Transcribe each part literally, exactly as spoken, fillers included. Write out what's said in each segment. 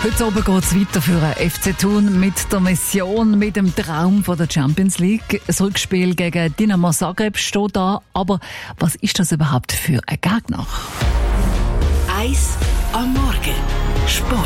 Heute oben geht es weiter für den F C Thun mit der Mission, mit dem Traum von der Champions League. Das Rückspiel gegen Dinamo Zagreb steht da. Aber was ist das überhaupt für ein Gegner? Eis am Morgen. Sport.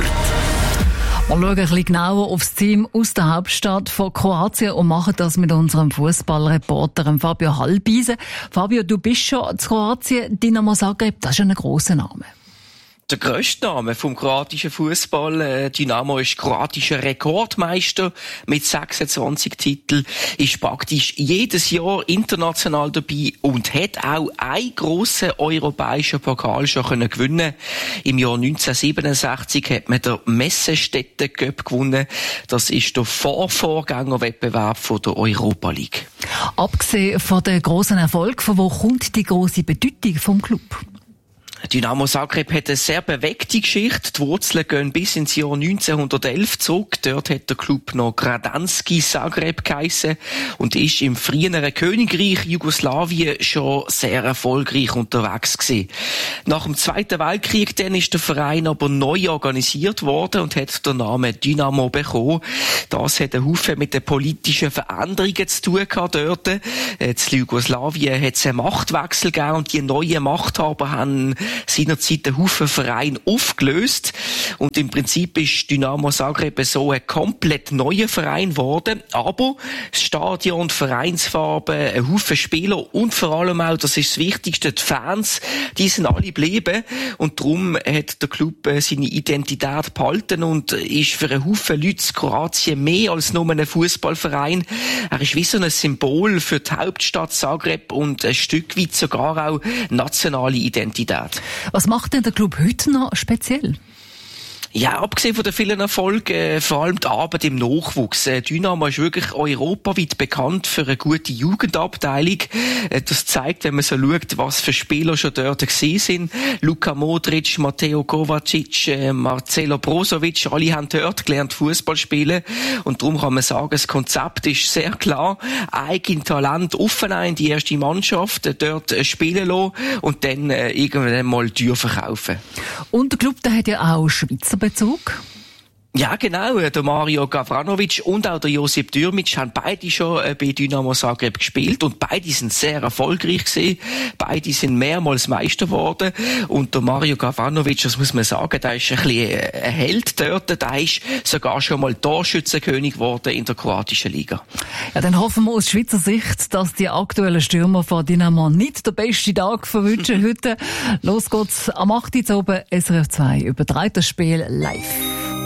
Wir schauen ein bisschen genauer aufs Team aus der Hauptstadt von Kroatien und machen das mit unserem Fußballreporter Fabio Halbise. Fabio, du bist schon in Kroatien. Dinamo Zagreb, das ist ein grosser Name. Der grösste Name vom kroatischen Fußball. Äh, Dynamo ist kroatischer Rekordmeister mit sechsundzwanzig Titeln, ist praktisch jedes Jahr international dabei und hat auch einen grossen europäischen Pokal schon können gewinnen. Im Jahr neunzehnhundertsiebenundsechzig hat man den Messestädte Cup gewonnen. Das ist der Vorvorgängerwettbewerb von der Europa League. Abgesehen von den grossen Erfolg, von wo kommt die grosse Bedeutung vom Club? Dynamo Zagreb hat eine sehr bewegte Geschichte. Die Wurzeln gehen bis ins Jahr neunzehnhundertelf zurück. Dort hat der Club noch Gradanski Zagreb geheissen und ist im früheren Königreich Jugoslawien schon sehr erfolgreich unterwegs gewesen. Nach dem Zweiten Weltkrieg dann ist der Verein aber neu organisiert worden und hat den Namen Dynamo bekommen. Das hat einen Haufen mit den politischen Veränderungen zu tun gehabt dort. In Jugoslawien hat es einen Machtwechsel gegeben und die neuen Machthaber haben seinerzeit den Haufen Verein aufgelöst. Und im Prinzip ist Dynamo Zagreb so ein komplett neuer Verein geworden. Aber das Stadion, die Vereinsfarben, ein Haufen Spieler und vor allem auch, das ist das Wichtigste, die Fans, die sind alle geblieben. Und darum hat der Club seine Identität behalten und ist für einen Haufen Leute in Kroatien mehr als nur ein Fußballverein. Er ist wie so ein Symbol für die Hauptstadt Zagreb und ein Stück weit sogar auch nationale Identität. Was macht denn der Club heute noch speziell? Ja, abgesehen von den vielen Erfolgen, äh, vor allem die Arbeit im Nachwuchs. Äh, Dynamo ist wirklich europaweit bekannt für eine gute Jugendabteilung. Äh, das zeigt, wenn man so schaut, was für Spieler schon dort gewesen sind. Luka Modric, Mateo Kovacic, äh, Marcelo Brozovic, alle haben dort gelernt Fußball spielen. Und darum kann man sagen, das Konzept ist sehr klar. Eigen Talent offen in die erste Mannschaft, äh, dort äh, spielen lassen und dann äh, irgendwann mal Tür verkaufen. Und der Club, der hat ja auch Schweizer Bezug. Ja, genau. Der Mario Gavranovic und auch der Josip Dürmic haben beide schon bei Dynamo Zagreb gespielt und beide sind sehr erfolgreich gewesen. Beide sind mehrmals Meister geworden und der Mario Gavranovic, das muss man sagen, der ist ein bisschen ein Held dort. Der ist sogar schon mal Torschützenkönig geworden in der kroatischen Liga. Ja, dann hoffen wir aus Schweizer Sicht, dass die aktuellen Stürmer von Dynamo nicht den besten Tag verwünschen heute. Los geht's am acht Uhr oben, S R F zwei überträgt das Spiel live.